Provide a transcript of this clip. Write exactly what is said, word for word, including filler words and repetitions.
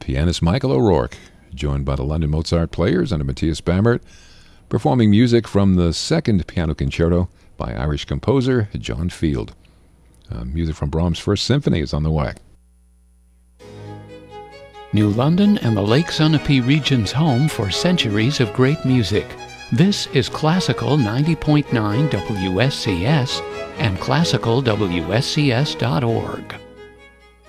pianist Michael O'Rourke, joined by the London Mozart Players under Matthias Bamert, performing music from the Second Piano Concerto by Irish composer John Field. Uh, music from Brahms' First Symphony is on the way. New London and the Lake Sunapee region's home for centuries of great music. This is Classical ninety point nine W S C S and classical W S C S dot org.